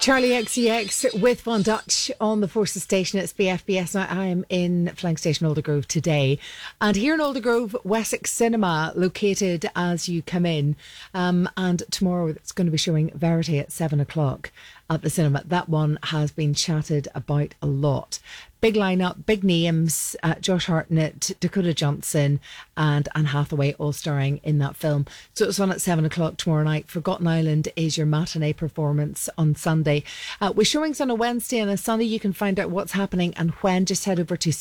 Charlie XCX with Von Dutch on the Forces Station. It's BFBS. Now, I am in Flying Station Aldergrove today. And here in Aldergrove, Wessex Cinema, located as you come in. And tomorrow it's going to be showing Verity at 7 o'clock at the cinema. That one has been chatted about a lot. Big lineup, big names, Josh Hartnett, Dakota Johnson and Anne Hathaway all starring in that film. So it's on at 7 o'clock tomorrow night. Forgotten Island is your matinee performance on Sunday. With showings on a Wednesday and a Sunday, you can find out what's happening and when. Just head over to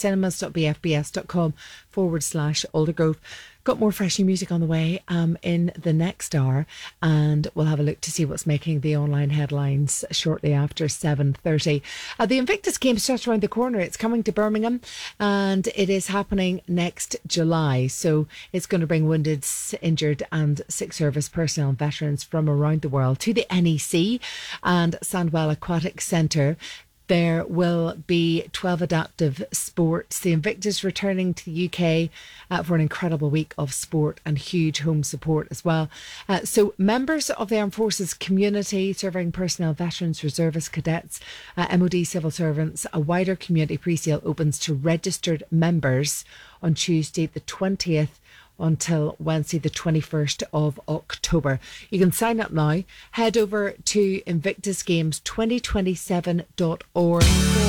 cinemas.bfbs.com/Aldergrove. Got more fresh new music on the way in the next hour, and we'll have a look to see what's making the online headlines shortly after 7:30. The Invictus Games just around the corner. It's coming to Birmingham, and it is happening next July. So it's going to bring wounded, injured and sick service personnel and veterans from around the world to the NEC and Sandwell Aquatic Centre. There will be 12 adaptive sports. The Invictus returning to the UK for an incredible week of sport and huge home support as well. So members of the Armed Forces community, serving personnel, veterans, reservists, cadets, MOD civil servants, a wider community pre-sale opens to registered members on Tuesday the 20th until Wednesday the 21st of October. You can sign up now. Head over to invictusgames2027.org